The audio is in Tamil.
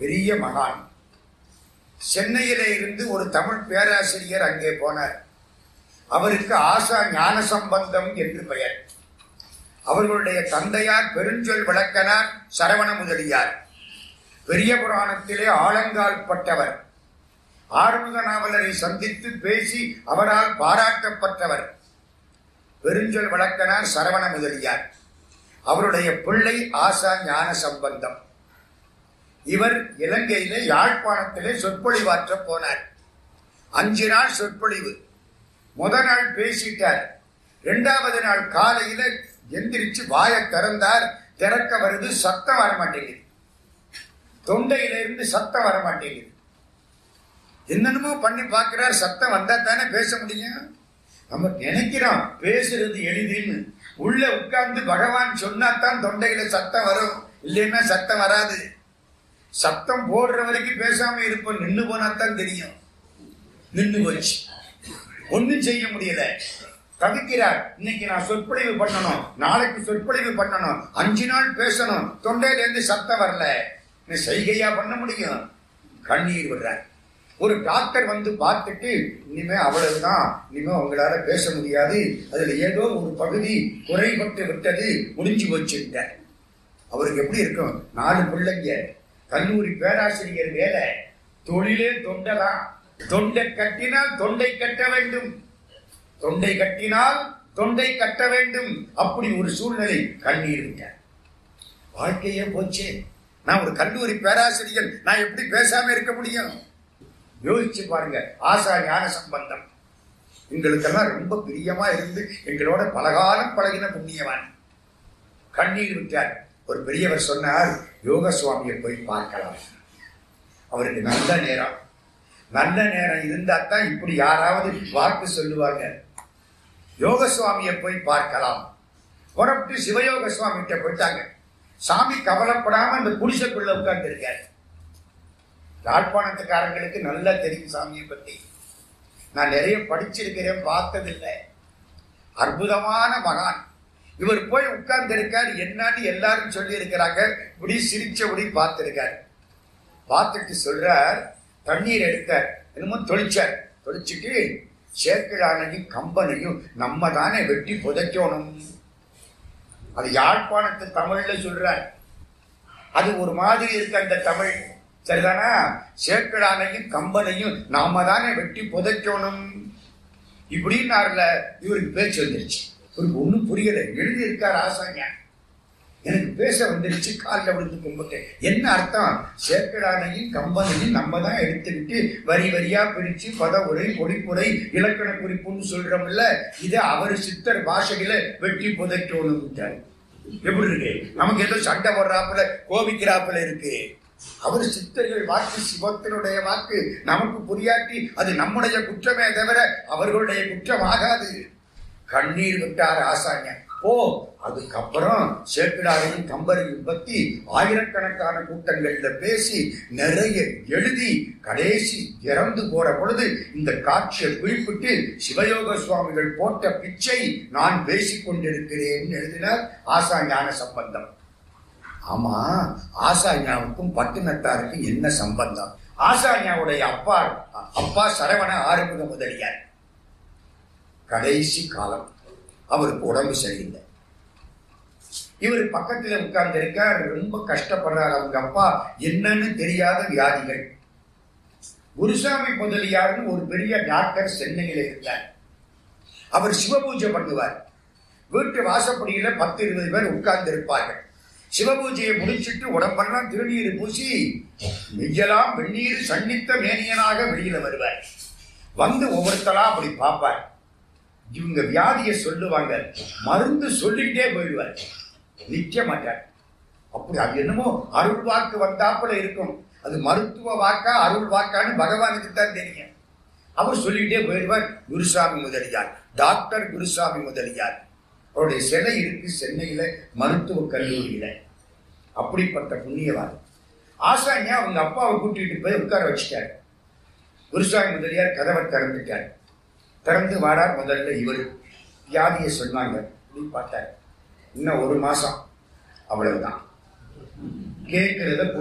பெரிய மகான். சென்னையிலே இருந்து ஒரு தமிழ் பேராசிரியர் அங்கே போனார். அவருக்கு ஆசா ஞான சம்பந்தம் என்று பெயர். அவர்களுடைய தந்தையார் பெருஞ்சொல் விளக்கனார் சரவண முதலியார். பெரிய புராணத்திலே ஆழங்கால் பட்டவர். ஆறுமுக நாவலரை சந்தித்து பேசி அவரால் பாராட்டப்பட்டவர் பெருஞ்சொல் விளக்கனார் சரவண முதலியார். அவருடைய பிள்ளை ஆசா ஞான சம்பந்தம். இவர் இலங்கையிலே யாழ்ப்பாணத்திலே சொற்பொழிவாற்ற போனார். 5 நாள் சொற்பொழிவு. முதல் நாள் பேசிட்டார். 2வது நாள் காலையில எந்திரிச்சு வாயை திறந்தார். திறக்க வருது, சத்தம் வரமாட்டேங்குது. தொண்டையிலிருந்து சத்தம் வரமாட்டேங்குது. என்னென்னமோ பண்ணி பார்க்கிறார். சத்தம் வந்தா தானே பேச முடியும். நம்ம நினைக்கிறோம் பேசுறது எளிதுன்னு. உள்ள உட்கார்ந்து பகவான் சொன்னாத்தான் தொண்டையில சத்தம் வரும், இல்லைன்னா சத்தம் வராது. சத்தம் போடுற வரைக்கும் பேசாம இருப்போம். நின்று போனாத்தான் தெரியும். நின்று போச்சு, ஒன்னும் செய்ய முடியல. தவிக்கிறார். இன்னைக்கு நான் சொற்பொழிவு பண்ணணும், நாளைக்கு சொற்பொழிவு பண்ணணும், 5 நாள் பேசணும், தொண்டையில இருந்து சத்தம் வரல. செய்கையா பண்ண முடியும்? கண்ணீர் விடுறார். ஒரு டாக்டர் வந்து பார்த்துட்டு, இனிமே அவ்வளவுதான், இனிமே உங்களால பேச முடியாது, அதுல ஏதோ ஒரு பகுதி குறைபட்டு விட்டது, முடிஞ்சு போச்சுட்டார். அவருக்கு எப்படி இருக்கும்? 4 பிள்ளைங்க, கல்லூரி பேராசிரியர் வேலை, தொழிலே தொண்டலாம். தொண்டை கட்டினால் தொண்டை கட்ட வேண்டும், தொண்டை கட்டினால் தொண்டை கட்ட வேண்டும். அப்படி ஒரு சூழ்நிலை. கண்ணீர் விட்டார். வாழ்க்கையே போச்சே. நான் ஒரு கல்லூரி பேராசிரியர், நான் எப்படி பேசாம இருக்க முடியும்? யோசிச்சு பாருங்க. ஆசா ஞான சம்பந்தம் எங்களுக்கெல்லாம் ரொம்ப பிரியமா இருந்து எங்களோட பலகாலம் பழகின புண்ணியவான். கண்ணீர் விட்டார். ஒரு பெரியவர் சொன்னார், யோக சுவாமியை போய் பார்க்கலாம். அவருக்கு நல்ல நேரம், நல்ல நேரம் இருந்தா தான் இப்படி யாராவது வாக்கு சொல்லுவாங்க. யோக சுவாமியை போய் பார்க்கலாம். புறப்பட்டு சிவயோக சுவாமி கிட்ட போயிட்டாங்க. சாமி கவலைப்படாம அந்த குடிசைக்குள்ள உட்கார்ந்து இருக்காரு. யாழ்ப்பாணத்துக்காரங்களுக்கு நல்லா தெரியும் சாமியை பத்தி. நான் நிறைய படிச்சிருக்கிறேன், பார்த்ததில்லை. அற்புதமான மகான். இவர் போய் உட்கார்ந்து இருக்கார். என்னன்னு எல்லாரும் சொல்லி இருக்கிறாங்க. இப்படி சிரிச்சபடி பார்த்திருக்கார். பார்த்துட்டு சொல்றார், தண்ணீர் எடுத்தார், என்னமோ தொளிச்சார். தொளிச்சுட்டு, சேக்கிழானையும் கம்பனையும் நம்ம தானே வெட்டி புதைக்கணும். அது யாழ்ப்பாணத்து தமிழ்ல சொல்றார். அது ஒரு மாதிரி இருக்கு அந்த தமிழ், சரிதானா? சேக்கிழானையும் கம்பனையும் நாம தானே வெட்டி புதைக்கணும் இப்படின்னாருல. இவருக்கு பேச்சு வந்துருச்சு. இவருக்கு ஒன்னும் புரியல. எழுதி இருக்கார் ஆசாங்க. எனக்கு பேச வந்துருச்சு. காலில் விழுந்து கும்பிட்டேன். என்ன அர்த்தம்? சேக்கிழானையும் கம்பனையும் நம்ம தான் எடுத்துக்கிட்டு வரி வரியா பிரிச்சு பத உரை, பொடிப்புரை, இலக்கண குறிப்புன்னு சொல்றோம்ல, இதை அவர் சித்தர் பாஷையில வெட்டி புதைக்கணும். எப்படி இருக்கு? நமக்கு ஏதோ சண்டை போடுறாப்புல, கோபிக்கிறாப்புல இருக்கு. அவர் சித்தர்கள் வாக்கு, சிவத்தினுடைய வாக்கு நமக்கு புரியாட்டி அது நம்முடைய குற்றமே தவிர அவர்களுடைய குற்றம் ஆகாது. கண்ணீர் விட்டார் ஆசாங்க. ஓ, அதுக்கப்புறம் சேக்கிழாரையும் கம்பரையும் பத்தி ஆயிரக்கணக்கான கூட்டங்கள்ல பேசி நிறைய எழுதி கடைசி இறந்து போற பொழுது இந்த காட்சியை குறிப்பிட்டு சிவயோக சுவாமிகள் போட்ட பிச்சை நான் பேசிக் கொண்டிருக்கிறேன் எழுதினார் ஆசா ஞான சம்பந்தம். ஆமா, ஆசாஞாவுக்கும் பட்டினத்தாருக்கும் என்ன சம்பந்தம்? ஆசாஞாவுடைய அப்பா சரவண ஆறுமுக முதலியார். கடைசி காலம், அவருக்கு உடம்பு சரியில்லை. இவர் பக்கத்துல உட்கார்ந்து இருக்கார். ரொம்ப கஷ்டப்படுறார். அவங்க அப்பா என்னன்னு தெரியாத வியாதிகள். குருசாமி முதலியார்னு ஒரு பெரிய டாக்டர் சென்னையில இருந்தார். அவர் சிவபூஜை பண்ணுவார். வீட்டு வாசப்படியில 10-20 பேர் உட்கார்ந்து இருப்பார்கள். சிவபூஜையை முடிச்சுட்டு உடம்பெல்லாம் திருநீர் பூசி மெய்யெல்லாம் வெந்நீர் சன்னித்த மேனியனாக வெளியில வருவார். வந்து ஒவ்வொருத்தரா அப்படி பார்ப்பார். இவங்க வியாதியை சொல்லுவாங்க, மருந்து சொல்லிக்கிட்டே போயிடுவார், நிக்க மாட்டார். அப்படி அது என்னமோ அருள் வாக்கு வந்தாப்புல இருக்கும். அது மருத்துவ வாக்கா அருள் வாக்கான்னு பகவானுக்கு தான் தெரியும். அவர் சொல்லிக்கிட்டே போயிடுவார். குருசாமி முதலியார், டாக்டர் குருசாமி முதலியார். அவருடைய சிலை இருக்கு சென்னையில மருத்துவ கல்லூரியில. அப்படிப்பட்ட புண்ணியவாதி. ஆசாங்க அவங்க அப்பாவை கூட்டிட்டு போய் உட்கார வச்சுட்டார். குருசாமி முதலியார் கதவை திறந்துட்டார். திறந்து வாடார். முதல்ல இவர் வியாதியை சொன்னாங்க. பார்த்தார். இன்னும் 1 மாசம், அவ்வளவுதான். கேட்கிறத